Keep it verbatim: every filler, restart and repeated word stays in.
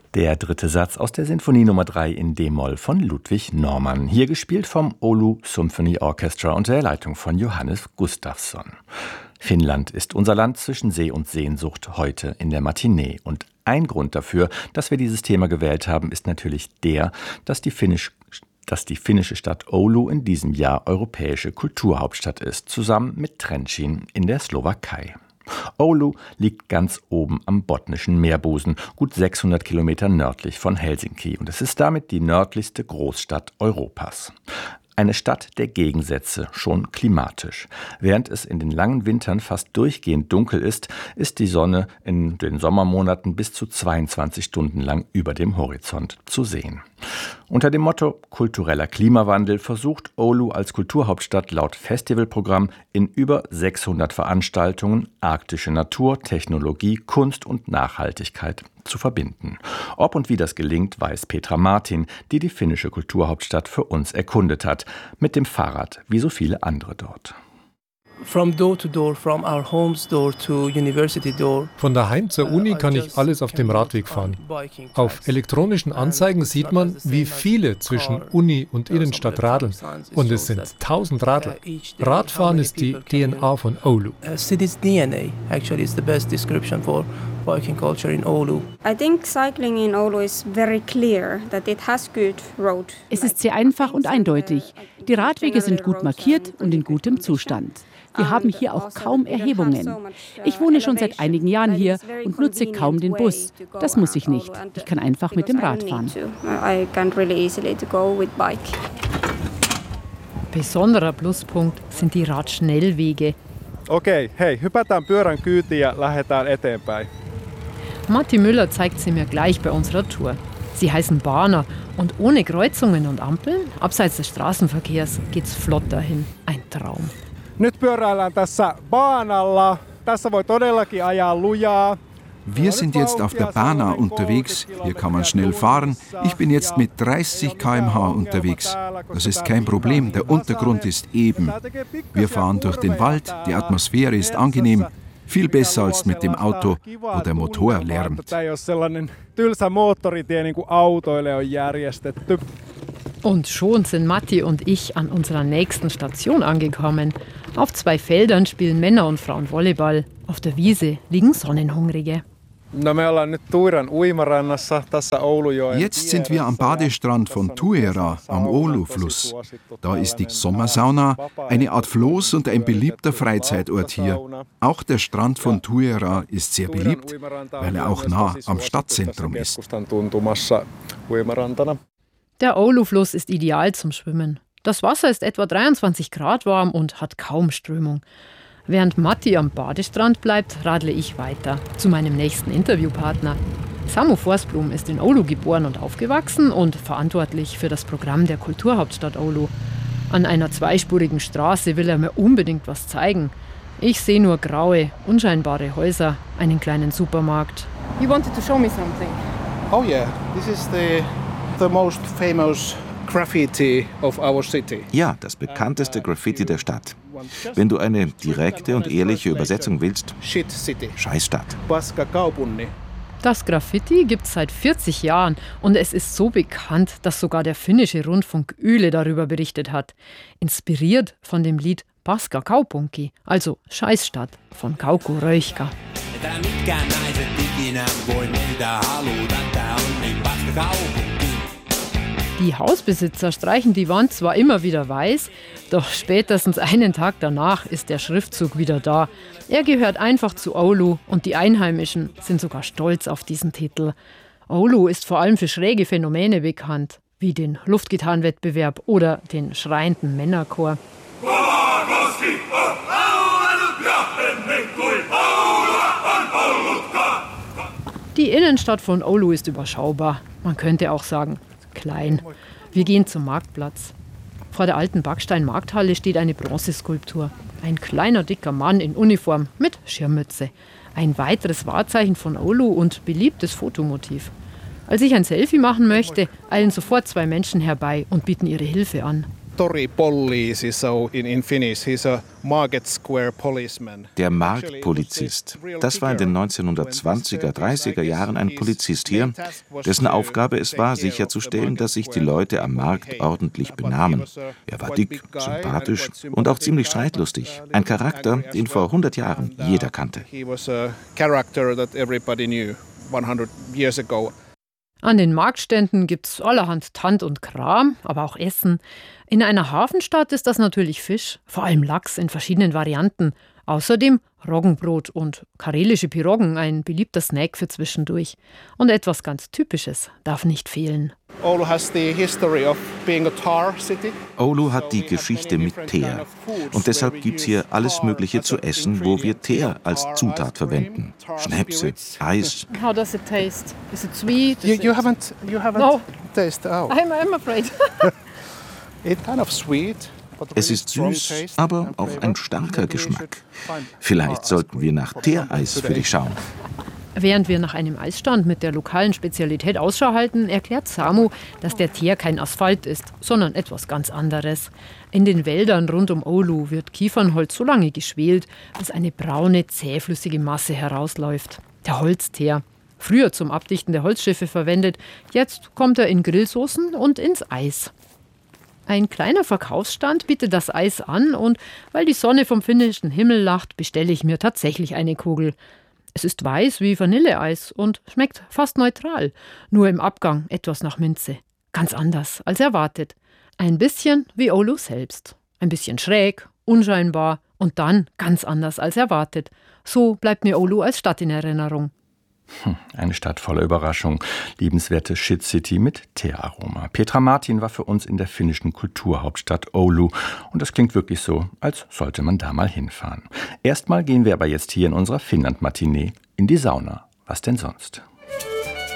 Der dritte Satz aus der Sinfonie Nummer drei in D-Moll von Ludwig Normann. Hier gespielt vom Oulu Symphony Orchestra unter der Leitung von Johannes Gustafsson. Finnland ist unser Land zwischen See und Sehnsucht heute in der Matinee. Und ein Grund dafür, dass wir dieses Thema gewählt haben, ist natürlich der, dass die, Finnisch, dass die finnische Stadt Oulu in diesem Jahr europäische Kulturhauptstadt ist, zusammen mit Trenčín in der Slowakei. Oulu liegt ganz oben am Botnischen Meerbusen, gut sechshundert Kilometer nördlich von Helsinki, und es ist damit die nördlichste Großstadt Europas. Eine Stadt der Gegensätze, schon klimatisch. Während es in den langen Wintern fast durchgehend dunkel ist, ist die Sonne in den Sommermonaten bis zu zweiundzwanzig Stunden lang über dem Horizont zu sehen. Unter dem Motto kultureller Klimawandel versucht Oulu als Kulturhauptstadt laut Festivalprogramm in über sechshundert Veranstaltungen arktische Natur, Technologie, Kunst und Nachhaltigkeit zu verbinden. Ob und wie das gelingt, weiß Petra Martin, die die finnische Kulturhauptstadt für uns erkundet hat. Mit dem Fahrrad, wie so viele andere dort. From door to door, from our homes door to university door. Von daheim zur Uni kann ich alles auf dem Radweg fahren. Auf elektronischen Anzeigen sieht man, wie viele zwischen Uni und Innenstadt radeln. Und es sind tausend Radler. Radfahren ist die D N A von Oulu. City's D N A actually is the best description for biking culture in Oulu. I think cycling in Oulu is very clear that it has good road. Es ist sehr einfach und eindeutig. Die Radwege sind gut markiert und in gutem Zustand. Wir haben hier auch kaum Erhebungen. Ich wohne schon seit einigen Jahren hier und nutze kaum den Bus. Das muss ich nicht. Ich kann einfach mit dem Rad fahren. Besonderer Pluspunkt sind die Radschnellwege. Okay, hey, hypätään pyörän kyytiin ja lähdetään eteenpäin. Matti Müller zeigt sie mir gleich bei unserer Tour. Sie heißen Bahner und ohne Kreuzungen und Ampeln, abseits des Straßenverkehrs, geht's flott dahin. Ein Traum. Nyt pyöräillään tässä baanalla. Tässä voi todellakin ajaa lujaa. Wir sind jetzt auf der Bana unterwegs. Hier kann man schnell fahren. Ich bin jetzt mit dreißig Kilometer pro Stunde unterwegs. Das ist kein Problem, der Untergrund ist eben. Wir fahren durch den Wald, die Atmosphäre ist angenehm. Viel besser als mit dem Auto, wo der Motor lärmt. Und schon sind Matti und ich an unserer nächsten Station angekommen. Auf zwei Feldern spielen Männer und Frauen Volleyball. Auf der Wiese liegen Sonnenhungrige. Jetzt sind wir am Badestrand von Tuera am Oulu-Fluss. Da ist die Sommersauna, eine Art Floß und ein beliebter Freizeitort hier. Auch der Strand von Tuera ist sehr beliebt, weil er auch nah am Stadtzentrum ist. Der Oulu-Fluss ist ideal zum Schwimmen. Das Wasser ist etwa dreiundzwanzig Grad warm und hat kaum Strömung. Während Matti am Badestrand bleibt, radle ich weiter zu meinem nächsten Interviewpartner. Samu Forsblom ist in Oulu geboren und aufgewachsen und verantwortlich für das Programm der Kulturhauptstadt Oulu. An einer zweispurigen Straße will er mir unbedingt was zeigen. Ich sehe nur graue, unscheinbare Häuser, einen kleinen Supermarkt. You wanted to show me something? Oh yeah, this is the the most famous Graffiti of our city. Ja, das bekannteste Graffiti der Stadt. Wenn du eine direkte und ehrliche Übersetzung willst, Scheißstadt. Das Graffiti gibt es seit vierzig Jahren und es ist so bekannt, dass sogar der finnische Rundfunk Yle darüber berichtet hat. Inspiriert von dem Lied Paska Kaupunki, also Scheißstadt von Kauko Röyhkä. Die Hausbesitzer streichen die Wand zwar immer wieder weiß, doch spätestens einen Tag danach ist der Schriftzug wieder da. Er gehört einfach zu Oulu und die Einheimischen sind sogar stolz auf diesen Titel. Oulu ist vor allem für schräge Phänomene bekannt, wie den Luftgitarrenwettbewerb oder den schreienden Männerchor. Die Innenstadt von Oulu ist überschaubar, man könnte auch sagen klein. Wir gehen zum Marktplatz. Vor der alten Backsteinmarkthalle steht eine Bronzeskulptur. Ein kleiner, dicker Mann in Uniform mit Schirmmütze. Ein weiteres Wahrzeichen von Oulu und beliebtes Fotomotiv. Als ich ein Selfie machen möchte, eilen sofort zwei Menschen herbei und bieten ihre Hilfe an. toripoliisi, so in, in Finnish, he's a market square policeman. Der Marktpolizist. Das war in den neunzehnhundertzwanziger, dreißiger Jahren ein Polizist hier, dessen Aufgabe es war, sicherzustellen, dass sich die Leute am Markt ordentlich benahmen. Er war dick, sympathisch und auch ziemlich streitlustig. Ein Charakter, den vor hundert Jahren jeder kannte. An den Marktständen gibt's allerhand Tand und Kram, aber auch Essen. In einer Hafenstadt ist das natürlich Fisch, vor allem Lachs in verschiedenen Varianten. Außerdem Roggenbrot und karelische Piroggen, ein beliebter Snack für zwischendurch. Und etwas ganz Typisches darf nicht fehlen. Oulu has the history of being a tar city. Oulu hat die Geschichte mit Teer. Und deshalb gibt es hier alles Mögliche zu essen, wo wir Teer als Zutat verwenden. Schnäpse, Eis. How does it taste? Is it sweet? You, you haven't, you haven't no. tasted. Oh. I'm, I'm afraid. It's kind of sweet. Es ist süß, aber auch ein starker Geschmack. Vielleicht sollten wir nach Teereis für dich schauen. Während wir nach einem Eisstand mit der lokalen Spezialität Ausschau halten, erklärt Samu, dass der Teer kein Asphalt ist, sondern etwas ganz anderes. In den Wäldern rund um Oulu wird Kiefernholz so lange geschwelt, bis eine braune, zähflüssige Masse herausläuft. Der Holzteer. Früher zum Abdichten der Holzschiffe verwendet, jetzt kommt er in Grillsoßen und ins Eis. Ein kleiner Verkaufsstand bietet das Eis an und weil die Sonne vom finnischen Himmel lacht, bestelle ich mir tatsächlich eine Kugel. Es ist weiß wie Vanilleeis und schmeckt fast neutral, nur im Abgang etwas nach Minze. Ganz anders als erwartet. Ein bisschen wie Oulu selbst. Ein bisschen schräg, unscheinbar und dann ganz anders als erwartet. So bleibt mir Oulu als Stadt in Erinnerung. Eine Stadt voller Überraschung. Liebenswerte Shit City mit Teeraroma. Petra Martin war für uns in der finnischen Kulturhauptstadt Oulu. Und das klingt wirklich so, als sollte man da mal hinfahren. Erstmal gehen wir aber jetzt hier in unserer Finnland-Matinee in die Sauna. Was denn sonst?